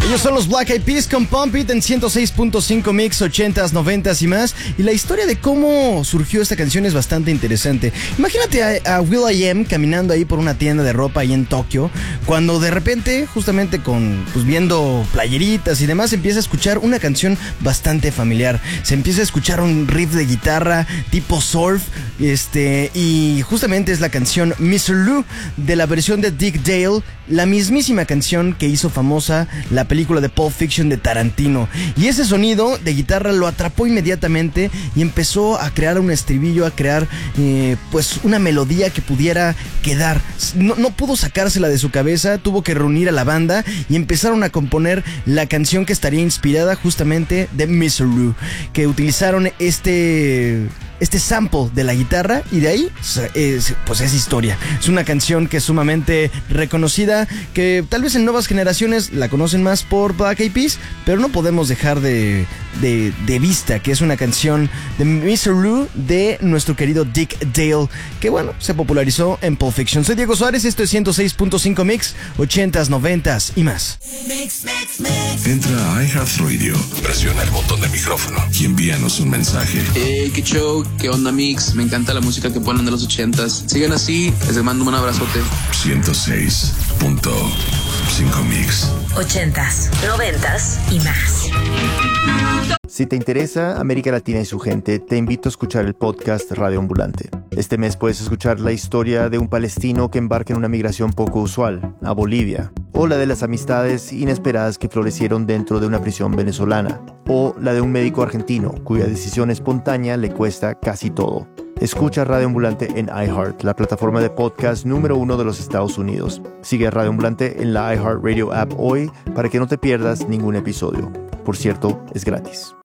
Ellos son los Black Eyed Peas con Pump It en 106.5 Mix, 80s, 90s y más. Y la historia de cómo surgió esta canción es bastante interesante. Imagínate a will.i.am caminando ahí por una tienda de ropa ahí en Tokio, cuando de repente, justamente viendo playeritas y demás, empieza a escuchar una canción bastante familiar. Se empieza a escuchar un riff de guitarra tipo surf, y justamente es la canción Mr. Lou de la versión de Dick Dale, la mismísima canción que hizo famosa la película de Pulp Fiction de Tarantino. Y ese sonido de guitarra lo atrapó inmediatamente y empezó a crear un estribillo, a crear una melodía que pudiera quedar. No pudo sacársela de su cabeza, tuvo que reunir a la banda y empezaron a componer la canción que estaría inspirada justamente de Mr. Lou, que utilizaron este sample de la guitarra, y de ahí es historia. Es una canción que es sumamente reconocida, que tal vez en nuevas generaciones la conocen más por Black Eyed Peas, pero no podemos dejar de vista que es una canción de Mr. Lou de nuestro querido Dick Dale, que se popularizó en Pulp Fiction. Soy Diego Suárez, esto es 106.5 Mix, 80s, 90s y más. Entra a iHeartRadio, presiona el botón de micrófono y envíanos un mensaje. Qué show, qué onda Mix, me encanta la música que ponen de los 80s. Sigan así, les mando un abrazote. 106.5 Mix, 80s, 90s y más. Si te interesa América Latina y su gente, te invito a escuchar el podcast Radio Ambulante. Este mes puedes escuchar la historia de un palestino que embarca en una migración poco usual, a Bolivia, o la de las amistades inesperadas que florecieron dentro de una prisión venezolana, o la de un médico argentino cuya decisión espontánea le cuesta casi todo. Escucha Radio Ambulante en iHeart, la plataforma de podcast número 1 de los Estados Unidos. Sigue a Radio Ambulante en la iHeartRadio app hoy para que no te pierdas ningún episodio. Por cierto, es gratis.